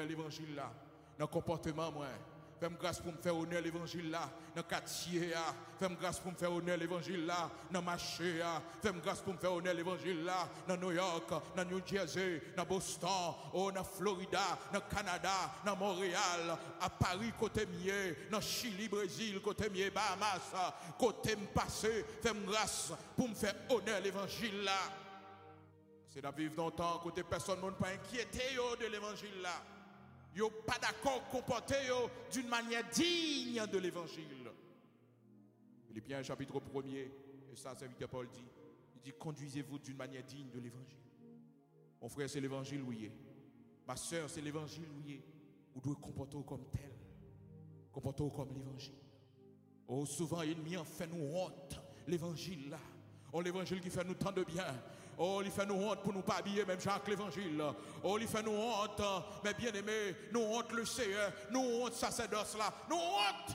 honneur l'évangile là. Dans le comportement, moi. Fais-moi grâce pour me faire honneur l'évangile là. Dans le quartier, fais-moi grâce pour me faire honneur l'évangile là. Dans le marché, fais-moi grâce pour me faire honneur l'évangile là. Dans New York, dans New Jersey, dans Boston, dans Florida, dans Canada, dans Montréal, à Paris, côté mieux, dans Chili, Brésil, côté mieux, Bahamas, côté me passer. Fais-moi grâce pour me faire honneur l'évangile là. C'est de vivre longtemps, côté personne ne pas inquiété de l'évangile là. Yo pas d'accord comporter d'une manière digne de l'évangile. Philippiens chapitre 1er, et ça serviteur Paul dit, il dit conduisez-vous d'une manière digne de l'évangile. Mon frère, c'est l'évangile oui. Ma soeur, c'est l'évangile oui. Vous devez comporter comme tel. Comporter comme l'évangile. Oh, souvent l'ennemi en fait nous honte l'évangile là. Oh, l'évangile qui fait nous tant de bien. Oh, il fait nous honte pour nous pas habiller, même Jacques l'évangile. Oh, il fait nous honte, mais bien aimé, nous honte le Seigneur, nous honte sacerdoce là, nous honte.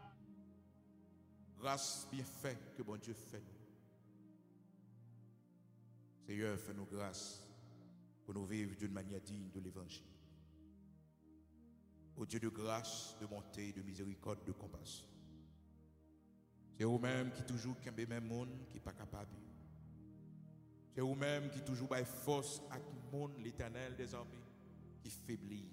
Grâce bien fait que bon Dieu fait nous. Seigneur, fais-nous grâce pour nous vivre d'une manière digne de l'évangile. Ô Dieu de grâce, de bonté, de miséricorde, de compassion. C'est vous-même qui toujours kembe même monde qui n'est pas capable. C'est vous-même qui toujours baille force à tout le monde, l'Éternel des armées, qui faiblit.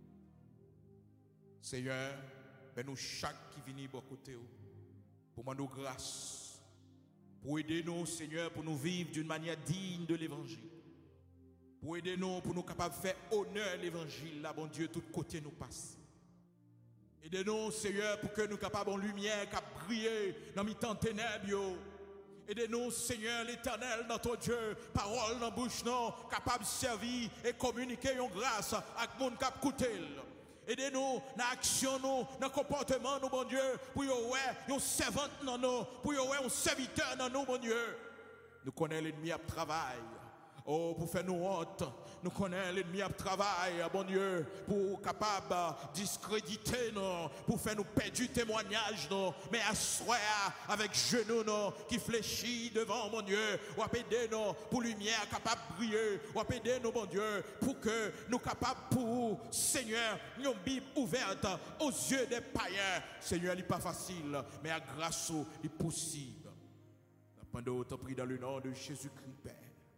Seigneur, ben nous chaque qui vient de côté, pour nous grâce, pour aider nous, Seigneur, pour nous vivre d'une manière digne de l'Évangile. Pour aider nous, pour nous capables de faire honneur à l'Évangile, là, bon Dieu, tout côté nous passe. Aidez-nous, Seigneur, pour que nous capables en lumière, qui briller dans les temps ténèbres. Aidez-nous, Seigneur, l'Éternel, notre Dieu, parole dans la bouche, non, capable de servir et communiquer une grâce à tout le monde qui a écouté. Aidez-nous dans l'action, dans le comportement, nous, bon Dieu, pour que un servant dans nous, pour que un serviteur dans nous, bon Dieu. Nous connaissons l'ennemi à travail. Oh, pour faire nous honte, nous connaissons l'ennemi à travail, bon Dieu, pour capable de discréditer nous, pour faire nous perdre du témoignage, nous, mais asseoir avec genoux nous, qui fléchit devant mon Dieu, ou aider nous pour lumière capable de briller, ou aider nous, bon Dieu, pour que nous capables pour Seigneur, une Bible ouverte aux yeux des païens. Seigneur, il n'est pas facile, mais à grâce, il est possible. Pendant autant pris dans le nom de Jésus-Christ, Père.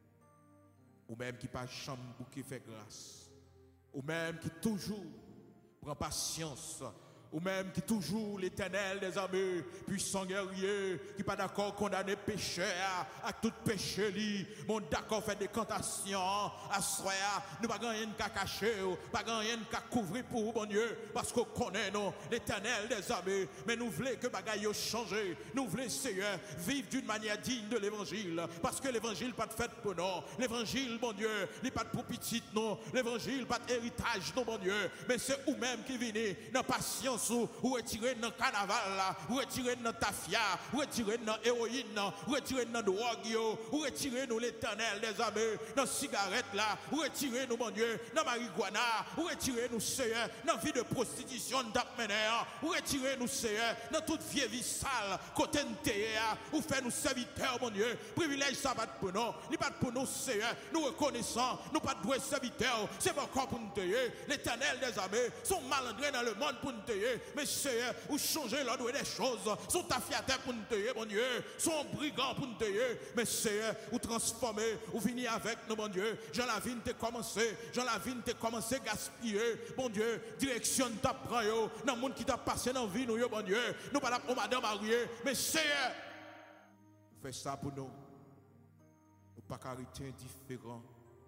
Ou même qui pas chambre pour qui fait grâce. Ou même qui toujours prend patience. Ou même qui toujours l'Éternel des armées, puissant guerrier, qui pas d'accord condamner pécheur à tout péché li, mon d'accord fait des cantations, à soya, nous pas rien qu'à cacher, pas rien qu'à couvrir pour bon Dieu, parce qu'on connaît non l'Éternel des armées, mais nous voulons que bagaille changer, nous voulons Seigneur vivre d'une manière digne de l'évangile, parce que l'évangile pas de fait pour nous, l'évangile bon Dieu, il pas de pour petite non, l'évangile pas d'héritage non bon Dieu, mais c'est vous-même qui venez dans patience ou retirer dans carnaval, ou retirer dans tafia, ou retirer dans héroïne, ou retirer dans drogue, ou retirer nous l'Éternel des armées, dans cigarette là, ou retirer nous mon Dieu, dans marijuana, ou retirer nous Seigneur, dans vie de prostitution d'apmener, ou retirer nous Seigneur, dans toute vieille vie sale, côté ou faire nous serviteurs mon Dieu, privilège ça pas pour nous, il pas pour nous Seigneur, nous reconnaissons, nous pas de serviteurs, c'est pas encore pour nous tailler, l'Éternel des armées, sont malandrés dans le monde pour nous tailler. Mais Seigneur, ou changer l'ordre des choses, sont affiataires pour nous tailler, mon Dieu, sont brigands pour nous tailler, mais Seigneur, ou transformer, ou venir avec nous, mon Dieu, Jean Lavigne t'es commencé, Jean Lavigne t'es commencé à gaspiller, mon Dieu, direction t'apprend, dans le monde qui t'a passé dans la vie, nous, mon Dieu, nous pas là pour madame mariée, mais Seigneur, fais ça pour nous, nous pas caractère indifférent,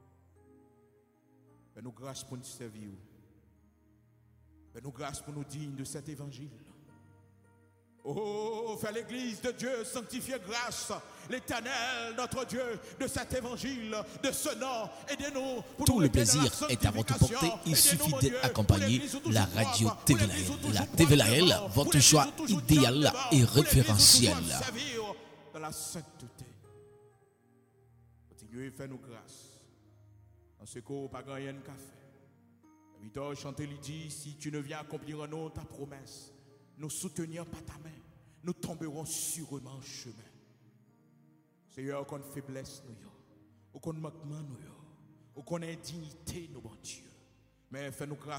mais nous grâce pour nous servir. Nous grâce pour nous dignes de cet évangile. Oh, fais l'église de Dieu sanctifier grâce, l'Éternel, notre Dieu, de cet évangile, de ce nom, aidez-nous. Tout le plaisir est à votre portée. Il suffit d'accompagner la radio TVLAL. La TVLAL, votre choix idéal et référentiel. Dans la sainteté. Continuez à faire nous grâce. En ce qu'on pas gagné un café. Victor chanter lui dit, si tu ne viens accomplir en nous ta promesse, nous soutenir par ta main, nous tomberons sûrement en chemin. Seigneur, qu'on faiblesse nous, qu'on manquement nous, qu'on indignité nous, bon Dieu. Mais fais-nous grâce.